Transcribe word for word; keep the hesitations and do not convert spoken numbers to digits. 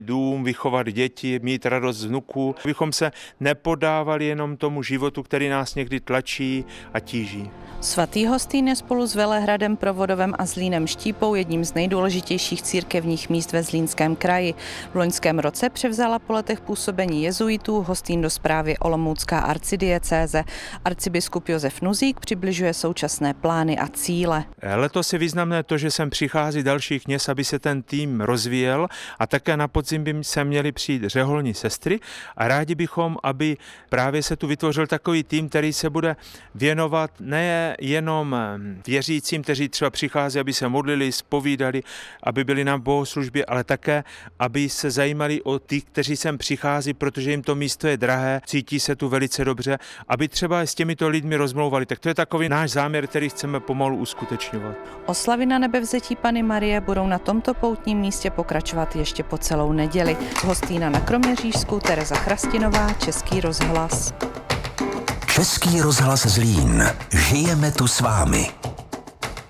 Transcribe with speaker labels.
Speaker 1: dům, vychovat děti, mít radost z vnuků, abychom se nepodávali jenom tomu životu, který nás někdy tlačí a tíží.
Speaker 2: Svatý Hostýn je spolu s Velehradem, Provodovem a Zlínem Štípou jedním z nejdůležitějších církevních míst ve Zlínském kraji. V loňském roce převzala po letech působení jezuitů Hostýn do správy olomoucká arcidiecéze. Arcibiskup Josef Nuzík přibližuje současné plány a cíle.
Speaker 1: Letos je významné to, že sem přichází další kněz, aby se ten tým rozvíjel, a také na podzim by se měli přijít řeholní sestry a rádi bychom, aby právě se tu vytvořil takový tým, který se bude věnovat ne jenom věřícím, kteří třeba přichází, aby se modlili, zpovídali, aby byli na bohoslužbě, ale také, aby se zajímali o ty, kteří sem přichází, protože jim to místo je drahé, cítí se tu velice dobře, aby třeba s těmito lidmi rozmlouvali. Tak to je takový náš záměr, který chceme pomalu uskutečňovat.
Speaker 2: Oslavy na nebevzetí Panny Marie budou na tomto poutním místě pokračovat ještě po celou neděli. Hostýna na Kroměřížsku, Tereza Chrastinová, Český rozhlas.
Speaker 3: Český rozhlas Zlín. Žijeme tu s vámi.